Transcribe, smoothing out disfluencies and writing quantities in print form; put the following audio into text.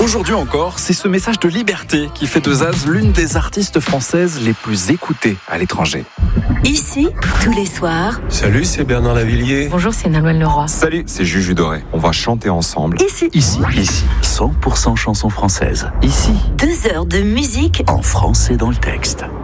Aujourd'hui encore, c'est ce message de liberté qui fait de Zaz l'une des artistes françaises les plus écoutées à l'étranger. Ici, tous les soirs. Salut, c'est Bernard Lavillier. Bonjour, c'est Nolwenn Leroy. Salut, c'est Juju Doré. On va chanter ensemble. Ici. 100% chansons françaises. Ici, 2 heures de musique en français dans le texte.